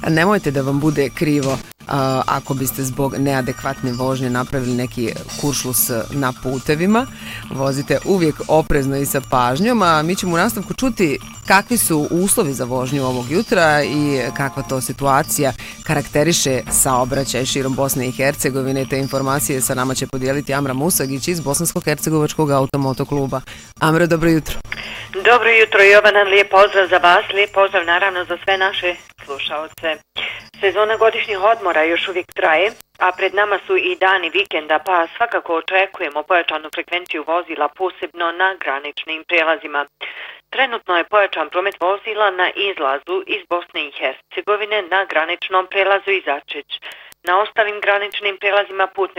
Nemojte da vam bude krivo ako biste zbog neadekvatne vožnje napravili neki kuršlus na putevima. Vozite uvijek oprezno i sa pažnjom, a mi ćemo u nastavku čuti kakvi su uslovi za vožnju ovog jutra i kakva to situacija karakteriše saobraćaj širom Bosne i Hercegovine. Te informacije sa nama će podijeliti Amra Musagić iz Bosansko-hercegovačkog automotokluba. Amra, dobro jutro. Dobro jutro, Jovana, lijep pozdrav za vas, lijep pozdrav naravno za sve naše slušaoce. Sezona godišnjih odmora još uvijek traje, a pred nama su i dani vikenda, pa svakako očekujemo pojačanu frekvenciju vozila, posebno na graničnim prijelazima. Trenutno je pojačan promet vozila na izlazu iz Bosne i Hercegovine na graničnom prijelazu Izačić. Na ostalim graničnim prijelazima putne